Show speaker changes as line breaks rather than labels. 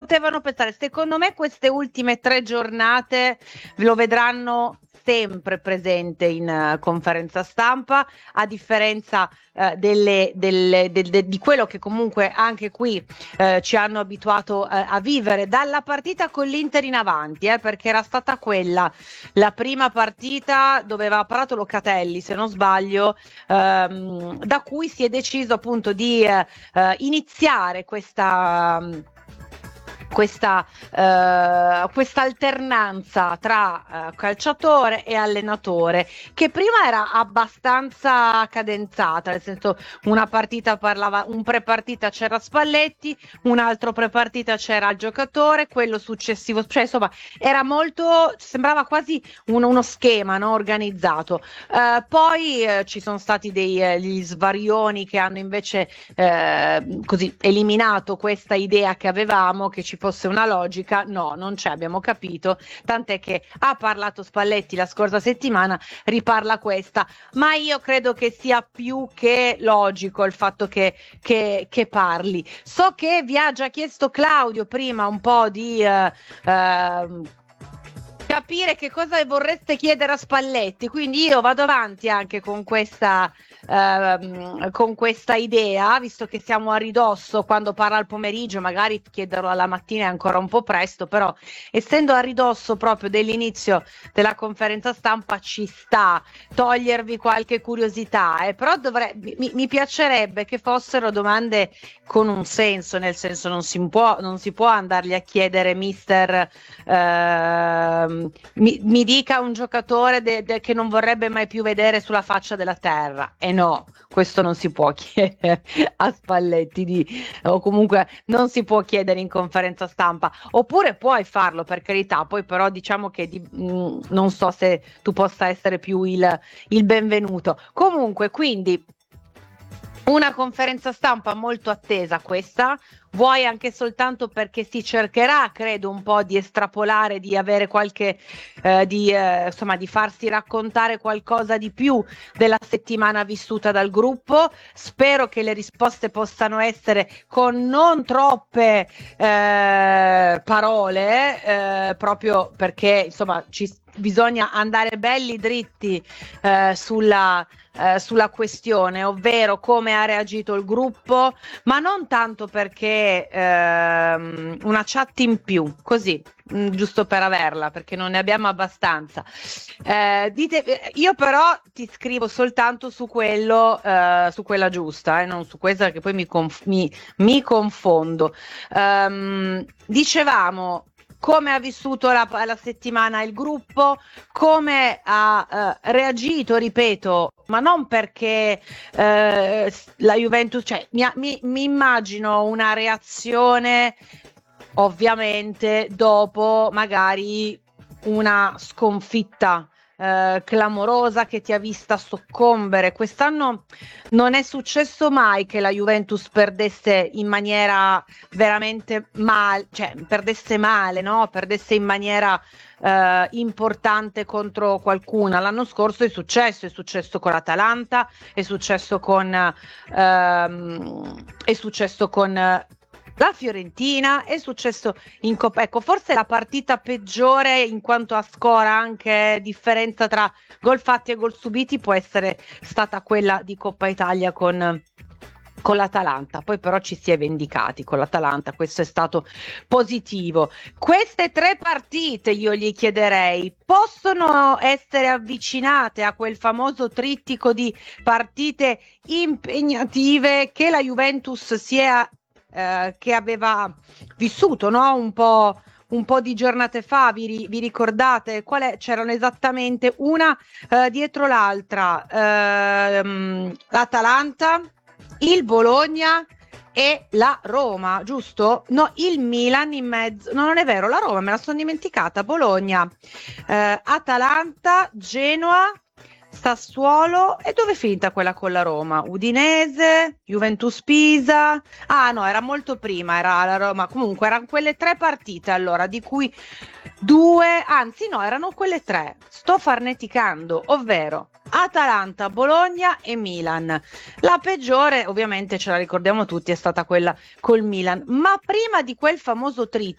potevano pensare. Secondo me queste ultime 3 giornate lo vedranno sempre presente in conferenza stampa, a differenza di quello che comunque anche qui ci hanno abituato a vivere dalla partita con l'Inter in avanti, perché era stata quella la prima partita dove aveva parlato Locatelli, se non sbaglio, da cui si è deciso appunto di iniziare questa alternanza tra calciatore e allenatore, che prima era abbastanza cadenzata, nel senso una partita parlava, un pre-partita c'era Spalletti, un altro pre-partita c'era il giocatore, quello successivo, cioè insomma era molto, sembrava quasi uno schema, no, organizzato. Poi ci sono stati degli svarioni che hanno invece così eliminato questa idea che avevamo, che ci fosse una logica. No, non c'è, abbiamo capito, tant'è che ha parlato Spalletti la scorsa settimana, riparla questa, ma io credo che sia più che logico il fatto che parli. So che vi ha già chiesto Claudio prima un po' di capire che cosa vorreste chiedere a Spalletti, quindi io vado avanti anche con questa idea, visto che siamo a ridosso. Quando parla al pomeriggio magari chiederlo alla mattina è ancora un po' presto, però essendo a ridosso proprio dell'inizio della conferenza stampa ci sta togliervi qualche curiosità, però mi piacerebbe che fossero domande con un senso, nel senso non si può andargli a chiedere mister mi dica un giocatore che non vorrebbe mai più vedere sulla faccia della terra, e no, questo non si può chiedere a Spalletti, o comunque non si può chiedere in conferenza stampa, oppure puoi farlo per carità, poi però diciamo che non so se tu possa essere più il benvenuto. Comunque, quindi una conferenza stampa molto attesa questa, vuoi anche soltanto perché si cercherà, credo, un po' di estrapolare, di avere qualche, insomma, di farsi raccontare qualcosa di più della settimana vissuta dal gruppo. Spero che le risposte possano essere con non troppe parole, proprio perché, insomma, bisogna andare belli dritti sulla questione, ovvero come ha reagito il gruppo, ma non tanto perché una chat in più, così, giusto per averla, perché non ne abbiamo abbastanza. Io però ti scrivo soltanto su quello, su quella giusta, non su questa, che poi mi confondo. Dicevamo come ha vissuto la settimana il gruppo, come ha reagito, ripeto, ma non perché la Juventus, cioè mi immagino una reazione ovviamente dopo magari una sconfitta clamorosa che ti ha vista soccombere. Quest'anno non è successo mai che la Juventus perdesse in maniera veramente male, cioè perdesse male, no? Perdesse in maniera importante contro qualcuna. L'anno scorso è successo con l'Atalanta, è successo con la Fiorentina, è successo in Coppa. Ecco, forse la partita peggiore in quanto a score, anche differenza tra gol fatti e gol subiti, può essere stata quella di Coppa Italia con l'Atalanta. Poi però ci si è vendicati con l'Atalanta, questo è stato positivo. Queste 3 partite io gli chiederei, possono essere avvicinate a quel famoso trittico di partite impegnative che la Juventus che aveva vissuto, no? Un po' di giornate fa, vi ricordate? C'erano esattamente una dietro l'altra, l'Atalanta, il Bologna e la Roma, giusto? No, il Milan in mezzo. No, non è vero, la Roma me la sono dimenticata. Bologna, Atalanta, Genoa, Sassuolo. E dove è finita quella con la Roma? Udinese, Juventus Pisa. Ah no, era molto prima, era la Roma. Comunque erano quelle 3 partite, allora, di cui 2, anzi no, erano quelle 3. Sto farneticando, ovvero Atalanta, Bologna e Milan. La peggiore, ovviamente ce la ricordiamo tutti, è stata quella col Milan, ma prima di quel famoso